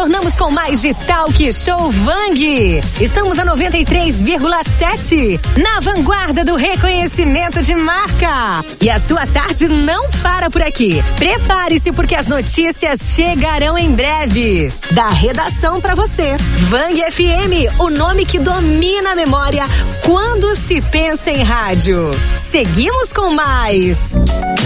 retornamos com mais de Talk Show Vang. Estamos a 93,7 na vanguarda do reconhecimento de marca. E a sua tarde não para por aqui. Prepare-se porque as notícias chegarão em breve. Da redação para você. Vang FM, o nome que domina a memória quando se pensa em rádio. Seguimos com mais.